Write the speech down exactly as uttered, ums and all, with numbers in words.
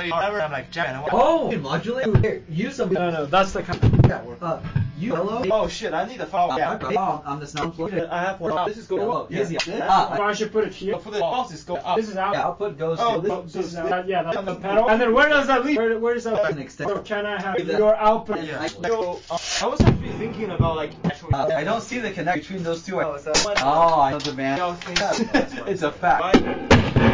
whatever. I'm like, Jack. Oh, modulate. Here, use some. No, no, that's the kind of. Uh, you hello. Oh shit, I need a phone. Yeah. Okay. Oh, I'm just not plugged in. I have one. This is going Oh, up. easy. Yeah. Ah, I should put it here. For the boss is going up. This is out. yeah, output goes Oh, to this- This is out. Yeah, that's the pedal. And then where does that lead? Where, where does that an lead? extent. So can I have Yeah. your output? Yeah. So, uh, I was actually thinking about like actually. Uh, I don't see the connection between those two. Oh, is that one? Oh, I know the man. Yo, thank you. It's a fact. Bye.